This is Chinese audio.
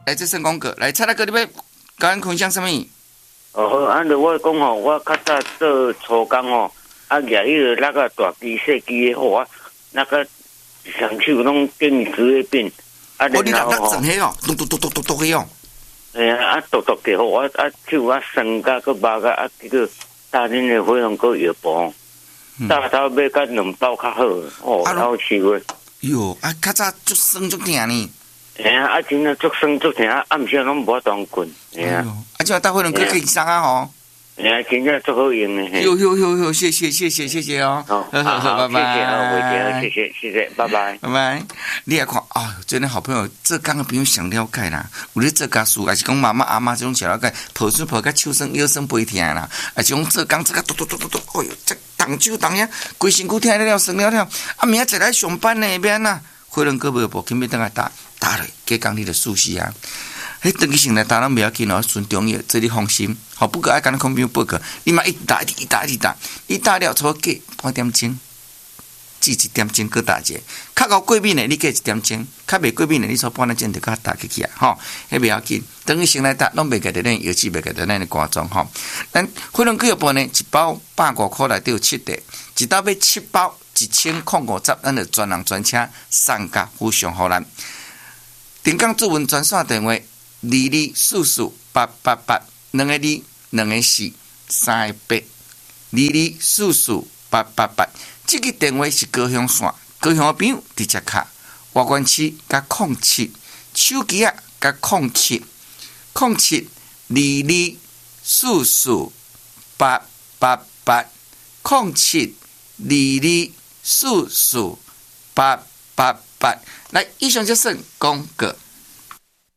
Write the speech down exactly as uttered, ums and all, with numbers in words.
来这算讲过，来蔡大哥，你要甲阮分享什么？ 哦，好，按照我讲吼，我较早做粗工吼，啊，举迄个那个大机、细机的货，那个上手拢电子的变，啊， 哦，你那然后吼， 那整黑哦，咚咚咚咚咚咚黑哦。 哎呀，啊，剁剁嘅好，啊啊手啊酸甲个麻甲啊，这个大恁的火龙果药包，大头买甲两包较好，哦，好吃个。 哟，啊，较早足酸足疼呢。 哎呀，啊，真正足酸足疼，啊，暗时拢无法当困。哎呀， 啊，就大火龙果可以上啊吼。 哎呀，真正足好用的。 哟哟哟哟，谢谢谢谢谢谢哦。 好，好，好，拜拜。谢谢谢谢，拜拜。 拜拜。你也看啊，真的好朋友，这刚刚朋友想了解啦。有咧做家事，还是讲妈妈阿妈这种想了解，抱孙抱甲手酸腰酸背疼啦，还是讲做工做甲嘟嘟嘟嘟嘟，哎哟，这动手动呀，规身躯疼了了，酸了了。啊，明仔载来上班呢，免啦。火龙果无无，肯要等下打打落，加工你的熟悉啊。迄长期性来打，咱不要紧哦，顺中药，这你放心。好，不过爱干空病报告，你嘛一直打，一直打，一直打，一打了差计半点钟，至一点钟搁打者。较高过敏的，你计一点钟；较未过敏的，你差半点钟就甲打起去啊！吼，迄不要紧。等于先来打，拢袂记得咱药剂，袂记得咱的肝脏吼。咱火龙果药包呢，一包百五块内底有七袋，一包买七包，一千零五十，咱就专人专车送甲互相互咱。定岗主文专线电话。二二四四八八八，两个二，两个四，三个八，二二四四八八八。这个电话是高雄线，高雄的朋友直接卡。外关区加空七，手机啊加空七，空七二二四四八八八，空七二二四四八八八。来，以上就是广告。